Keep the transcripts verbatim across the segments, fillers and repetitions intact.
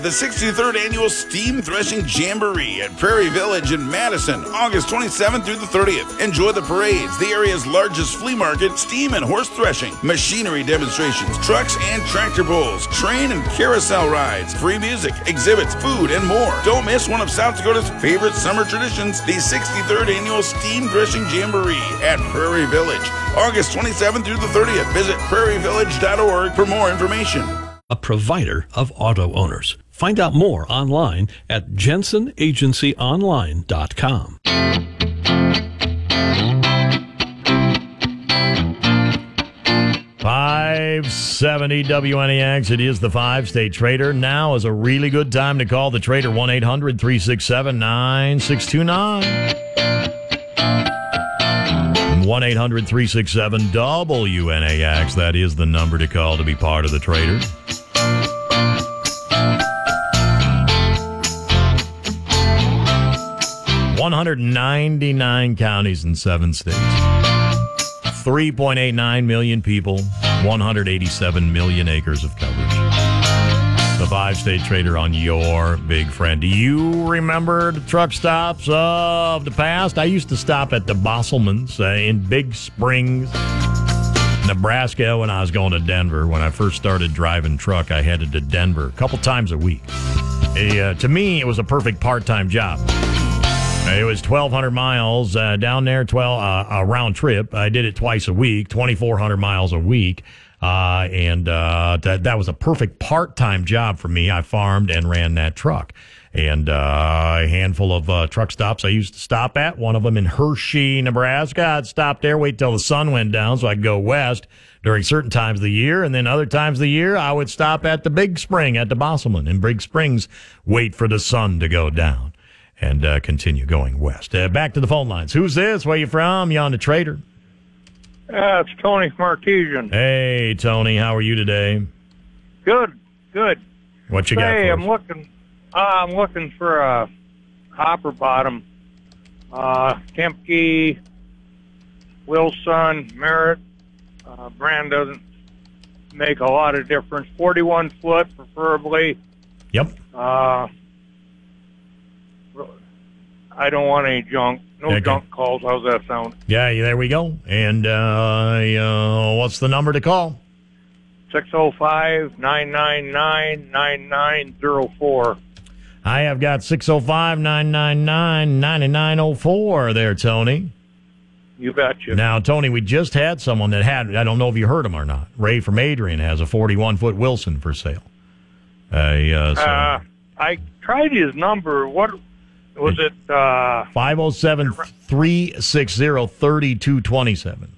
The sixty-third Annual Steam Threshing Jamboree at Prairie Village in Madison, August twenty-seventh through the thirtieth. Enjoy the parades, the area's largest flea market, steam and horse threshing, machinery demonstrations, trucks and tractor pulls, train and carousel rides, free music, exhibits, food, and more. Don't miss one of South Dakota's favorite summer traditions, the sixty-third Annual Steam Threshing Jamboree at Prairie Village, August twenty-seventh through the thirtieth. Visit prairie village dot org for more information. A provider of auto owners. Find out more online at jensen agency online dot com. five seventy W N A X. It is the five-state trader. Now is a really good time to call the trader. one eight hundred three six seven nine six two nine. one eight hundred three six seven W N A X. That is the number to call to be part of the trader. one hundred ninety-nine counties in seven states. three point eight nine million people. one hundred eighty-seven million acres of coverage. The five-state trader on your big friend. Do you remember the truck stops of the past? I used to stop at the Bosselmans uh, in Big Springs, Nebraska when I was going to Denver. When I first started driving truck, I headed to Denver a couple times a week. Uh, to me, it was a perfect part-time job. It was twelve hundred miles uh, down there, twelve uh, a round trip. I did it twice a week, twenty-four hundred miles a week. Uh, and uh, that, that was a perfect part-time job for me. I farmed and ran that truck. And uh, a handful of uh, truck stops I used to stop at, one of them in Hershey, Nebraska. I'd stop there, wait till the sun went down so I could go west during certain times of the year. And then other times of the year, I would stop at the Big Spring, at the Bosselman in Big Springs, wait for the sun to go down, and uh, continue going west. Uh, back to the phone lines. Who's this? Where you from? You on the trader? Uh, it's Tony from Artesian. Hey, Tony. How are you today? Good, good. What you got Hey, for I'm us? looking. Uh, I'm looking for a hopper bottom. Uh, Kempke, Wilson, Merritt. Uh, brand doesn't make a lot of difference. forty-one foot, preferably. Yep. Uh, I don't want any junk. No Okay. junk calls. How's that sound? Yeah, there we go. And uh, uh, what's the number to call? six oh five, nine nine nine, nine nine oh four. I have got six oh five, nine nine nine, nine nine oh four there, Tony. You betcha. Now, Tony, we just had someone that had, I don't know if you heard him or not. Ray from Adrian has a forty-one foot Wilson for sale. Uh, uh, so Uh, I tried his number. What was it? Uh, five oh seven, three six zero, three two two seven.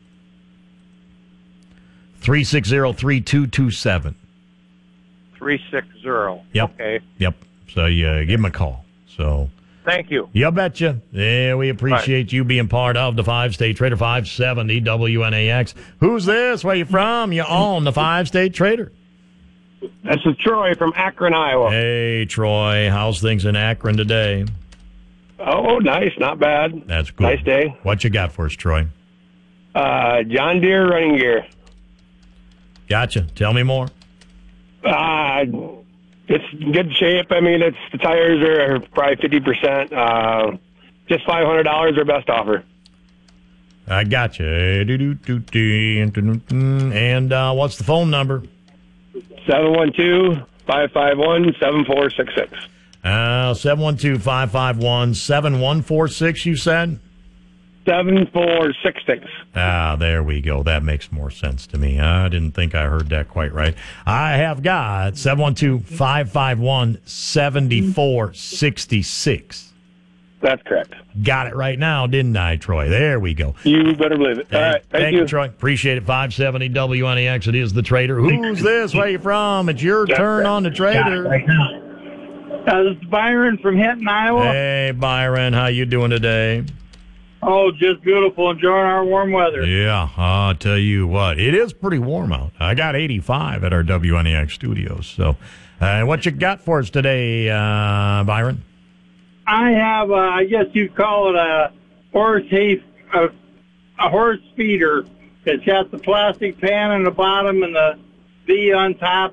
three six zero, three two two seven. three six zero. Yep. Okay. Yep. So you give him a call. So Thank you. you betcha. Yeah, we appreciate you being part of the five-state trader. five seventy W N A X. Who's this? Where you from? You on the five-state trader? This is Troy from Akron, Iowa. Hey, Troy. How's things in Akron today? Oh, nice. Not bad. That's good. Nice day. What you got for us, Troy? Uh, John Deere running gear. Gotcha. Tell me more. Uh, it's in good shape. I mean, it's the tires are probably fifty percent. Uh, just five hundred dollars our best offer. I gotcha. And uh, what's the phone number? seven one two, five five one, seven four six six. Uh, seven one two, five five one, seven one four six, you said? seven four six six. Ah, there we go. That makes more sense to me. I didn't think I heard that quite right. I have got seven one two, five five one, seven four six six. That's correct. Got it right now, didn't I, Troy? There we go. You better believe it. All right. Thank, Thank you. you, Troy. Appreciate it. five seventy W N A X. It is the trader. Who's this? Where you from? It's your turn on the trader. Uh, this is Byron from Hinton, Iowa. Hey, Byron. How you doing today? Oh, just beautiful. Enjoying our warm weather. Yeah, I'll tell you what. It is pretty warm out. I got eighty-five at our W N A X studios. So uh, what you got for us today, uh, Byron? I have, uh, I guess you'd call it a horse hay, a, a horse feeder. It's got the plastic pan on the bottom and the V on top.